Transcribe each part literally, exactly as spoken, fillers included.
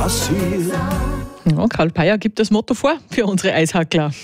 passiert. Ja, Karl Peyer gibt das Motto vor für unsere Eishackler.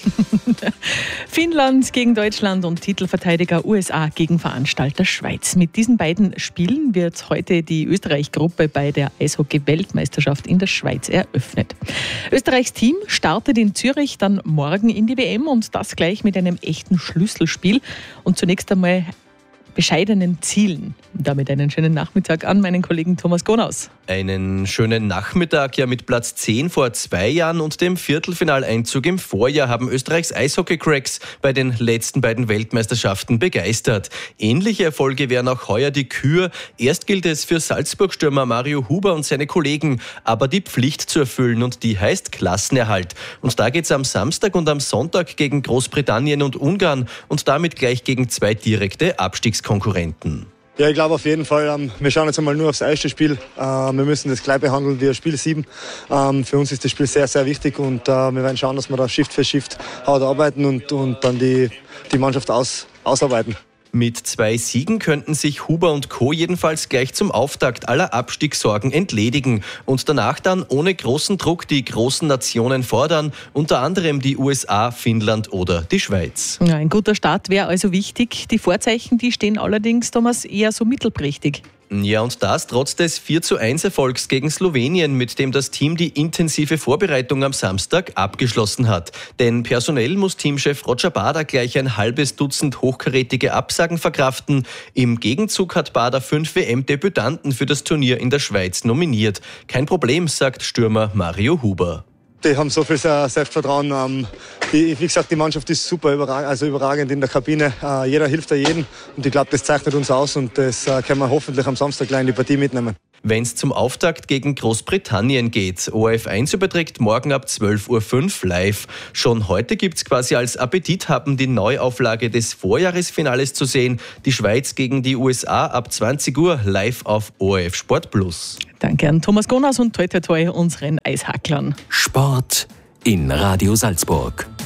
Finnland gegen Deutschland und Titelverteidiger U S A gegen Veranstalter Schweiz. Mit diesen beiden Spielen wird heute die Österreich-Gruppe bei der Eishockey-Weltmeisterschaft in der Schweiz eröffnet. Österreichs Team startet in Zürich dann morgen in die W M und das gleich mit einem echten Schlüsselspiel und zunächst einmal bescheidenen Zielen. Damit einen schönen Nachmittag an meinen Kollegen Thomas Gonaus. Einen schönen Nachmittag. Ja, mit Platz zehn vor zwei Jahren und dem Viertelfinaleinzug im Vorjahr haben Österreichs Eishockey-Cracks bei den letzten beiden Weltmeisterschaften begeistert. Ähnliche Erfolge wären auch heuer die Kür. Erst gilt es für Salzburg-Stürmer Mario Huber und seine Kollegen, aber die Pflicht zu erfüllen und die heißt Klassenerhalt. Und da geht es am Samstag und am Sonntag gegen Großbritannien und Ungarn und damit gleich gegen zwei direkte Abstiegskonkurrenten. Ja, ich glaube auf jeden Fall, ähm, wir schauen jetzt einmal nur aufs erste Spiel. Äh, wir müssen das gleich behandeln wie Spiel sieben. Ähm, für uns ist das Spiel sehr, sehr wichtig und äh, wir werden schauen, dass wir da Shift für Shift hart arbeiten und, und dann die, die Mannschaft aus, ausarbeiten. Mit zwei Siegen könnten sich Huber und Co. jedenfalls gleich zum Auftakt aller Abstiegssorgen entledigen und danach dann ohne großen Druck die großen Nationen fordern, unter anderem die U S A, Finnland oder die Schweiz. Ja, ein guter Start wäre also wichtig. Die Vorzeichen, die stehen allerdings, Thomas, eher so mittelprächtig. Ja, und das trotz des vier zu eins Erfolgs gegen Slowenien, mit dem das Team die intensive Vorbereitung am Samstag abgeschlossen hat. Denn personell muss Teamchef Roger Bader gleich ein halbes Dutzend hochkarätige Absagen verkraften. Im Gegenzug hat Bader fünf W M-Debütanten für das Turnier in der Schweiz nominiert. Kein Problem, sagt Stürmer Mario Huber. Die haben so viel Selbstvertrauen. Ähm, die, wie gesagt, die Mannschaft ist super überragend, also überragend in der Kabine. Äh, jeder hilft da jedem und ich glaube, das zeichnet uns aus und das äh, können wir hoffentlich am Samstag gleich in die Partie mitnehmen. Wenn es zum Auftakt gegen Großbritannien geht. O R F eins überträgt morgen ab zwölf Uhr fünf live. Schon heute gibt's quasi als Appetithappen die Neuauflage des Vorjahresfinales zu sehen. Die Schweiz gegen die U S A ab zwanzig Uhr live auf O R F Sport Plus. Danke an Thomas Gonaus und toi toi toi unseren Eishacklern. Sport in Radio Salzburg.